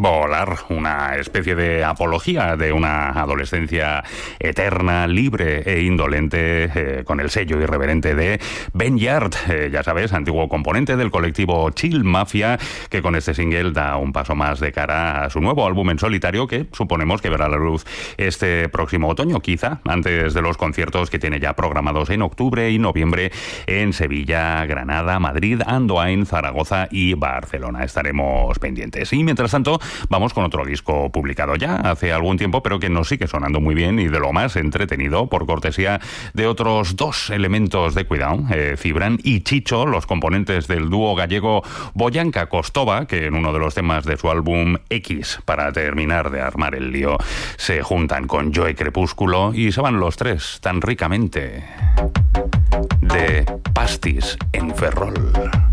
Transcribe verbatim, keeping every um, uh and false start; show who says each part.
Speaker 1: Volar, una especie de apología de una adolescencia eterna, libre e indolente, eh, con el sello irreverente de Ben Yard, eh, ya sabes, antiguo componente del colectivo Chill Mafia, que con este single da un paso más de cara a su nuevo álbum en solitario, que suponemos que verá la luz este próximo otoño, quizá antes de los conciertos que tiene ya programados en octubre y noviembre en Sevilla, Granada, Madrid, Andoain, Zaragoza y Barcelona. Estaremos pendientes. Y mientras tanto, vamos con otro disco publicado ya hace algún tiempo, pero que nos sigue sonando muy bien y de lo más entretenido, por cortesía de otros dos elementos de cuidado, eh, Cibran y Chicho, los componentes del dúo gallego Boyanka Kostova, que en uno de los temas de su álbum X, para terminar de armar el lío, se juntan con Joe Crepúsculo y se van los tres tan ricamente de Pastis en Ferrol.